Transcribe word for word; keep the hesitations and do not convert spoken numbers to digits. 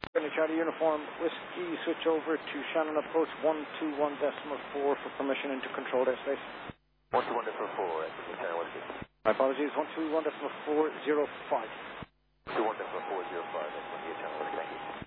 Charlie Uniform Whiskey, switch over to Shannon approach one two one decimal four for permission into controlled airspace. one two one decimal four, Shannon Whiskey. My apologies, one two one decimal four zero five. one two one decimal four zero five, that's one two Shannon Whiskey, thank you.